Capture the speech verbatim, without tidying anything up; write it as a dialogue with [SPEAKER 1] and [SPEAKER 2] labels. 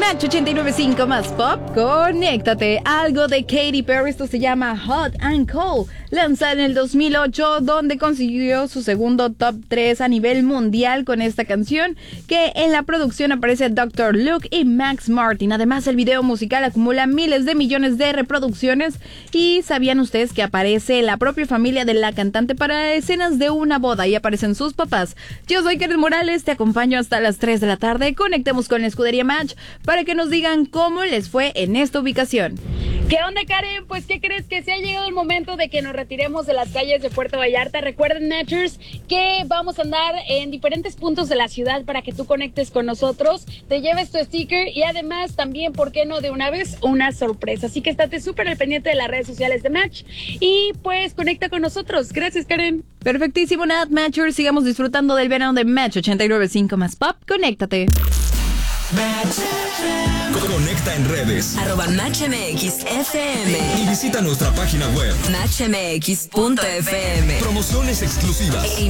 [SPEAKER 1] Match ochenta y nueve punto cinco más pop, conéctate. Algo de Katy Perry, esto se llama Hot and Cold, lanzada en el dos mil ocho, donde consiguió su segundo top tres a nivel mundial con esta canción, que en la producción aparece doctor Luke y Max Martin. Además, el video musical acumula miles de millones de reproducciones. ¿Y sabían ustedes que aparece la propia familia de la cantante para escenas de una boda y aparecen sus papás? Yo soy Karen Morales, te acompaño hasta las tres de la tarde. Conectemos con la Escudería Match para que nos digan cómo les fue en esta ubicación.
[SPEAKER 2] ¿Qué onda, Karen? Pues, ¿qué crees? Que se ha llegado el momento de que nos retiremos de las calles de Puerto Vallarta. Recuerden, Matchers, que vamos a andar en diferentes puntos de la ciudad para que tú conectes con nosotros, te lleves tu sticker y además también, ¿por qué no de una vez? Una sorpresa. Así que estate súper al pendiente de las redes sociales de Match y pues conecta con nosotros. Gracias, Karen.
[SPEAKER 1] Perfectísimo, Nat Matchers. Sigamos disfrutando del verano de Match ochenta y nueve punto cinco más pop. Conéctate.
[SPEAKER 3] Match. Conecta en redes.
[SPEAKER 4] Arroba Match M X F M.
[SPEAKER 3] Y visita nuestra página web.
[SPEAKER 4] match m x punto f m.
[SPEAKER 3] Promociones exclusivas.